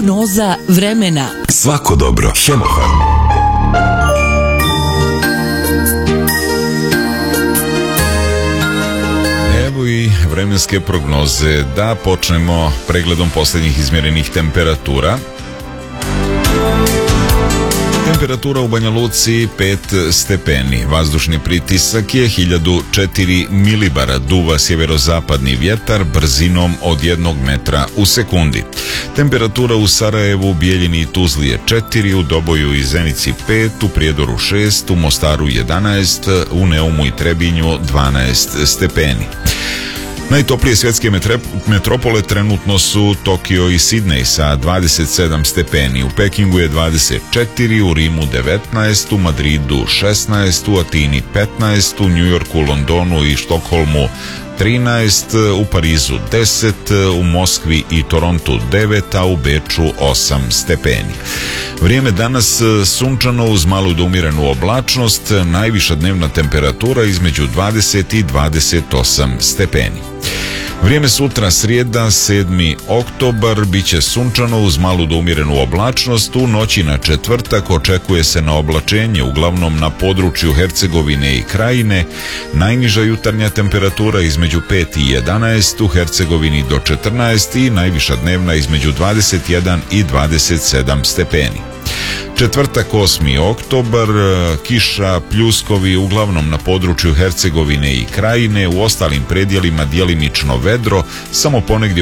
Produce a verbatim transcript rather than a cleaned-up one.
Prognoza vremena. Svako dobro. Hemofarm. Evo i vremenske prognoze. Da počnemo pregledom posljednjih izmjerenih temperatura. Temperatura u Banja Luci pet stepeni, vazdušni pritisak je hiljadu četiri milibara, duva sjeverozapadni vjetar brzinom od jednog metra u sekundi. Temperatura u Sarajevu, Bijeljini i Tuzli je četiri, u Doboju i Zenici pet, u Prijedoru šest, u Mostaru jedanaest, u Neumu i Trebinju dvanaest stepeni. Najtoplije svjetske metropole trenutno su Tokio i Sidnej sa dvadeset sedam stepeni, u Pekingu je dvadeset četiri, u Rimu devetnaest, u Madridu šesnaest, u Atini petnaest, u Njujorku, Londonu i Štokholmu trinaest, u Parizu deset, u Moskvi i Torontu devet, a u Beču osam stepeni. Vrijeme danas sunčano uz malu do umjerenu oblačnost, najviša dnevna temperatura između dvadeset i dvadeset osam stepeni. Vrijeme sutra srijeda sedmi oktobar bit će sunčano uz malu do umjerenu oblačnost, u noći na četvrtak očekuje se na oblačenje uglavnom na području Hercegovine i Krajine, najniža jutarnja temperatura između pet i jedanaest, u Hercegovini do četrnaest i najviša dnevna između dvadeset jedan i dvadeset sedam stepeni. Četvrtak osmi oktobar, kiša, pljuskovi uglavnom na području Hercegovine i Krajine, u ostalim predjelima djelimično vedro, samo ponegdje